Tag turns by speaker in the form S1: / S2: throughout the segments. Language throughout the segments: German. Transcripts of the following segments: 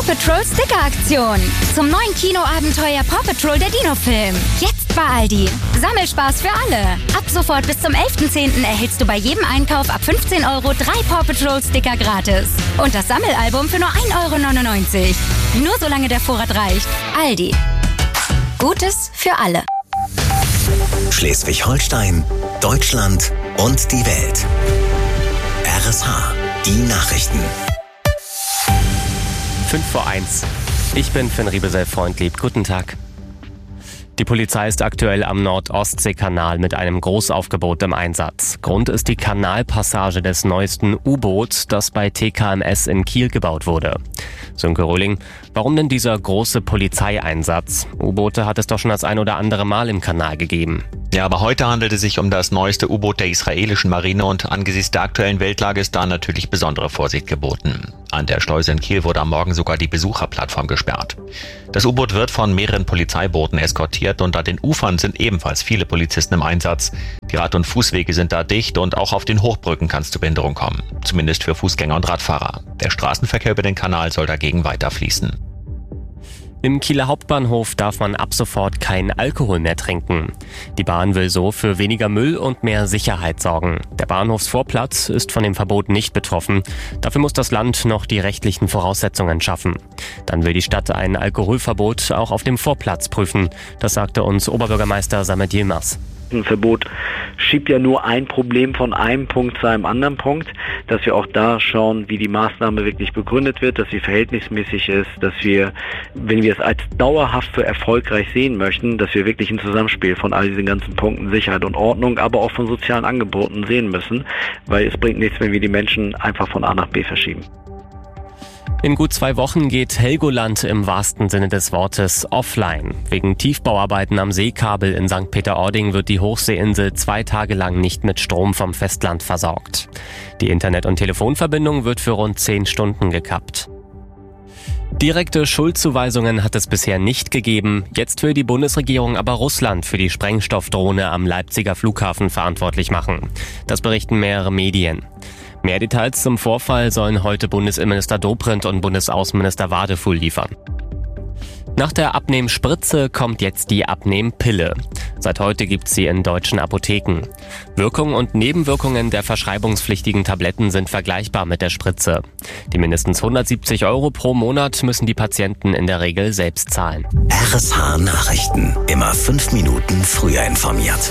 S1: Patrol Sticker-Aktion. Zum neuen Kinoabenteuer Paw Patrol der Dino-Film. Jetzt bei Aldi. Sammelspaß für alle. Ab sofort bis zum 11.10. erhältst du bei jedem Einkauf ab 15 € 3 Paw Patrol Sticker gratis. Und das Sammelalbum für nur 1,99 €. Nur solange der Vorrat reicht. Aldi. Gutes für alle.
S2: Schleswig-Holstein, Deutschland und die Welt. RSH, die Nachrichten.
S3: 5:01. Ich bin Finn Riebesell-Freundlieb. Guten Tag. Die Polizei ist aktuell am Nord-Ostsee-Kanal mit einem Großaufgebot im Einsatz. Grund ist die Kanalpassage des neuesten U-Boots, das bei TKMS in Kiel gebaut wurde. Sönke Röhling, warum denn dieser große Polizeieinsatz? U-Boote hat es doch schon das ein oder andere Mal im Kanal gegeben.
S4: Ja, aber heute handelt es sich um das neueste U-Boot der israelischen Marine und angesichts der aktuellen Weltlage ist da natürlich besondere Vorsicht geboten. An der Schleuse in Kiel wurde am Morgen sogar die Besucherplattform gesperrt. Das U-Boot wird von mehreren Polizeibooten eskortiert und an den Ufern sind ebenfalls viele Polizisten im Einsatz. Die Rad- und Fußwege sind da dicht und auch auf den Hochbrücken kann es zu Behinderung kommen. Zumindest für Fußgänger und Radfahrer. Der Straßenverkehr über den Kanal soll dagegen weiter fließen.
S3: Im Kieler Hauptbahnhof darf man ab sofort keinen Alkohol mehr trinken. Die Bahn will so für weniger Müll und mehr Sicherheit sorgen. Der Bahnhofsvorplatz ist von dem Verbot nicht betroffen. Dafür muss das Land noch die rechtlichen Voraussetzungen schaffen. Dann will die Stadt ein Alkoholverbot auch auf dem Vorplatz prüfen. Das sagte uns Oberbürgermeister Samet Yilmaz.
S5: Ein Verbot schiebt ja nur ein Problem von einem Punkt zu einem anderen Punkt, dass wir auch da schauen, wie die Maßnahme wirklich begründet wird, dass sie verhältnismäßig ist, dass wir, wenn wir es als dauerhaft für erfolgreich sehen möchten, dass wir wirklich ein Zusammenspiel von all diesen ganzen Punkten Sicherheit und Ordnung, aber auch von sozialen Angeboten sehen müssen, weil es bringt nichts, wenn wir die Menschen einfach von A nach B verschieben.
S3: In gut 2 Wochen geht Helgoland im wahrsten Sinne des Wortes offline. Wegen Tiefbauarbeiten am Seekabel in St. Peter-Ording wird die Hochseeinsel 2 Tage lang nicht mit Strom vom Festland versorgt. Die Internet- und Telefonverbindung wird für rund 10 Stunden gekappt. Direkte Schuldzuweisungen hat es bisher nicht gegeben. Jetzt will die Bundesregierung aber Russland für die Sprengstoffdrohne am Leipziger Flughafen verantwortlich machen. Das berichten mehrere Medien. Mehr Details zum Vorfall sollen heute Bundesinnenminister Dobrindt und Bundesaußenminister Wadefuhl liefern. Nach der Abnehmspritze kommt jetzt die Abnehmpille. Seit heute gibt's sie in deutschen Apotheken. Wirkung und Nebenwirkungen der verschreibungspflichtigen Tabletten sind vergleichbar mit der Spritze. Die mindestens 170 € pro Monat müssen die Patienten in der Regel selbst zahlen.
S2: RSH Nachrichten. Immer 5 Minuten früher informiert.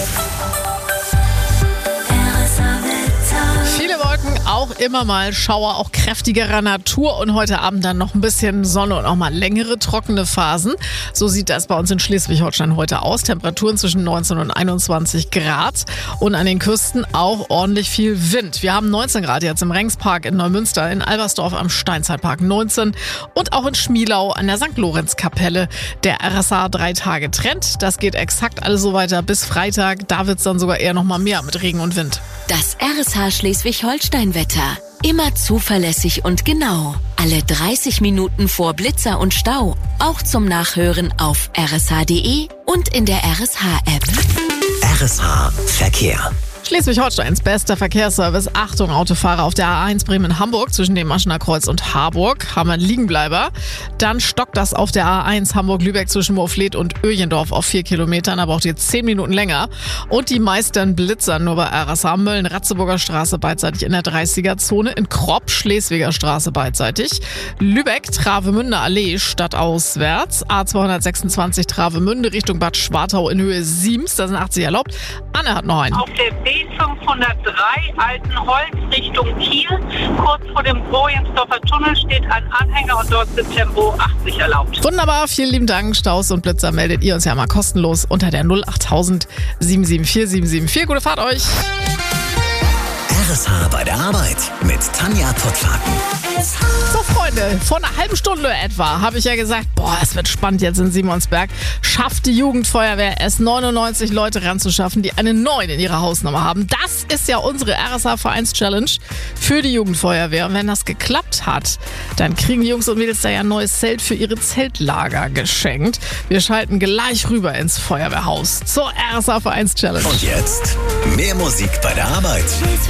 S6: Auch immer mal Schauer, auch kräftigerer Natur und heute Abend dann noch ein bisschen Sonne und auch mal längere trockene Phasen. So sieht das bei uns in Schleswig-Holstein heute aus. Temperaturen zwischen 19 und 21 Grad und an den Küsten auch ordentlich viel Wind. Wir haben 19 Grad jetzt im Rengspark in Neumünster, in Albersdorf am Steinzeitpark 19 und auch in Schmielau an der St. Lorenz-Kapelle. Der RSH 3 Tage Trend, das geht exakt alles so weiter bis Freitag. Da wird's dann sogar eher noch mal mehr mit Regen und Wind.
S7: Das RSH Schleswig-Holstein-Wetter. Immer zuverlässig und genau. Alle 30 Minuten vor Blitzer und Stau. Auch zum Nachhören auf rsh.de und in der RSH-App.
S2: RSH Verkehr.
S6: Schleswig-Holsteins bester Verkehrsservice. Achtung, Autofahrer auf der A1 Bremen-Hamburg zwischen dem Maschener Kreuz und Harburg haben einen Liegenbleiber. Dann stockt das auf der A1 Hamburg-Lübeck zwischen Moorfleet und Öjendorf auf 4 Kilometern. Da braucht ihr 10 Minuten länger. Und die meisten blitzern nur bei RSH Mölln, Ratzeburger Straße beidseitig in der 30er-Zone. In Kropp, Schleswiger Straße beidseitig. Lübeck, Travemünde Allee stadtauswärts. A226 Travemünde Richtung Bad Schwartau in Höhe Siems. Da sind 80 erlaubt. Anne hat noch einen.
S8: Auf der B503 Altenholz Richtung Kiel. Kurz vor dem Grohjensdorfer Tunnel steht ein Anhänger und dort sind Tempo 80 erlaubt.
S6: Wunderbar, vielen lieben Dank. Staus und Blitzer meldet ihr uns ja mal kostenlos unter der 08000 774 774. Gute Fahrt euch.
S2: RSH bei der Arbeit mit Tanja Pottlaken.
S6: So Freunde, vor einer halben Stunde etwa habe ich ja gesagt, es wird spannend jetzt in Simonsberg. Schafft die Jugendfeuerwehr es, 99 Leute ranzuschaffen, die eine 9 in ihrer Hausnummer haben. Das ist ja unsere RSH-Vereins-Challenge für die Jugendfeuerwehr. Und wenn das geklappt hat, dann kriegen die Jungs und Mädels da ja ein neues Zelt für ihre Zeltlager geschenkt. Wir schalten gleich rüber ins Feuerwehrhaus zur RSH-Vereins-Challenge.
S2: Und jetzt mehr Musik bei der Arbeit.